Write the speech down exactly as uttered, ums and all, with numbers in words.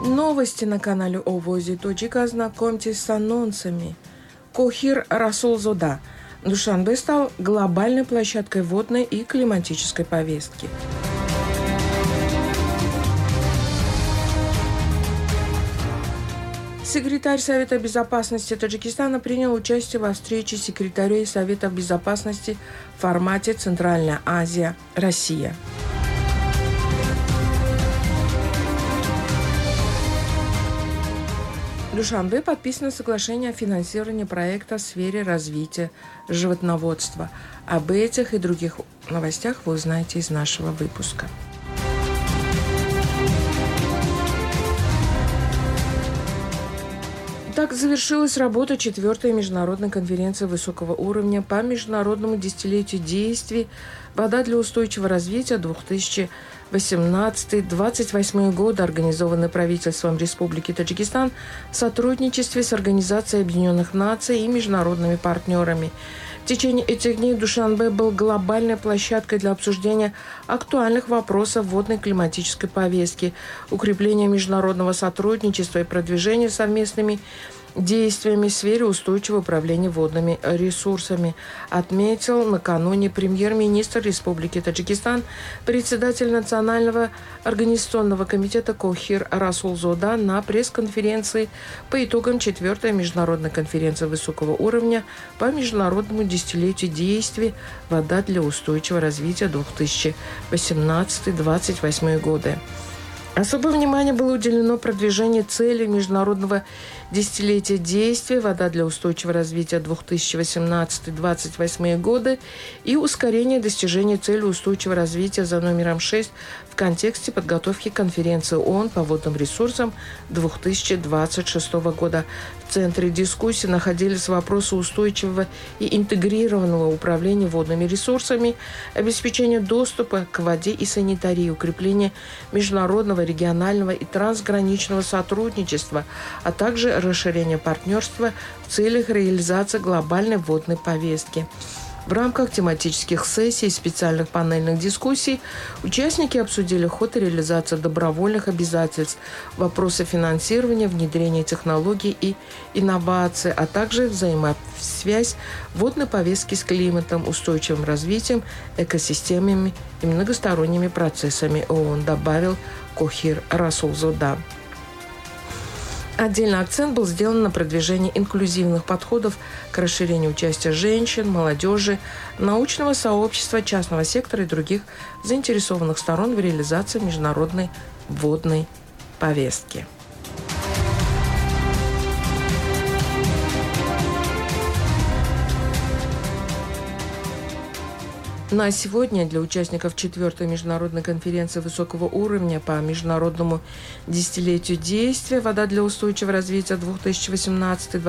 Новости на канале Овози Тоджика. Знакомьтесь с анонсами. Кохир Расулзода. Душанбе стал глобальной площадкой водной и климатической повестки. Секретарь Совета безопасности Таджикистана принял участие во встрече секретарей Совета безопасности в формате Центральная Азия, Россия. В Душанбе подписано соглашение о финансировании проекта в сфере развития животноводства. Об этих и других новостях вы узнаете из нашего выпуска. Так завершилась работа четвертой международной конференции высокого уровня по международному десятилетию действий «Вода для устойчивого развития» две тысячи восемнадцатый — две тысячи двадцать восьмой годы, организованной правительством Республики Таджикистан в сотрудничестве с Организацией Объединенных Наций и международными партнерами. В течение этих дней Душанбе был глобальной площадкой для обсуждения актуальных вопросов водной климатической повестки, укрепления международного сотрудничества и продвижения совместными действиями в сфере устойчивого управления водными ресурсами, отметил накануне премьер-министр Республики Таджикистан, председатель Национального организационного комитета Кохир Расулзода на пресс-конференции по итогам четвертой международной конференции высокого уровня по международному десятилетию действий «Вода для устойчивого развития» две тысячи восемнадцатый — две тысячи двадцать восьмой годы. Особое внимание было уделено продвижению целей международного десятилетия действий «Вода для устойчивого развития» две тысячи восемнадцатый — две тысячи двадцать восьмой годы и ускорение достижения цели устойчивого развития за номером шесть в контексте подготовки конференции ООН по водным ресурсам две тысячи двадцать шестого года. В центре дискуссии находились вопросы устойчивого и интегрированного управления водными ресурсами, обеспечения доступа к воде и санитарии, укрепления международного, регионального и трансграничного сотрудничества, а также расширение партнерства в целях реализации глобальной водной повестки. В рамках тематических сессий и специальных панельных дискуссий участники обсудили ход и реализацию добровольных обязательств, вопросы финансирования, внедрения технологий и инноваций, а также взаимосвязь водной повестки с климатом, устойчивым развитием, экосистемами и многосторонними процессами ООН, добавил Кохир Расулзода. Отдельный акцент был сделан на продвижении инклюзивных подходов к расширению участия женщин, молодежи, научного сообщества, частного сектора и других заинтересованных сторон в реализации международной водной повестки. На сегодня для участников четвертой международной конференции высокого уровня по международному десятилетию действия «Вода для устойчивого развития» две тысячи восемнадцатый